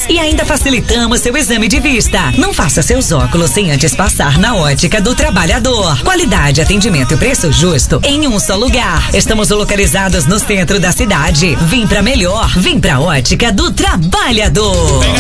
E ainda facilitamos seu exame de vista. Não faça seus óculos sem antes passar na Ótica do Trabalhador. Qualidade, atendimento e preço justo em um só lugar. Estamos localizados no centro da cidade. Vim pra melhor, vim pra Ótica do Trabalhador.